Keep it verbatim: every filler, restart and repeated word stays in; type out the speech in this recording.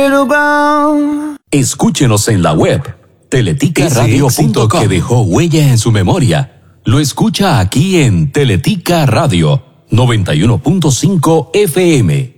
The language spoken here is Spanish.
little brown. Escúchenos en la web teletica radio punto com, que dejó huella en su memoria. Lo escucha aquí en Teletica Radio noventa y uno punto cinco F M.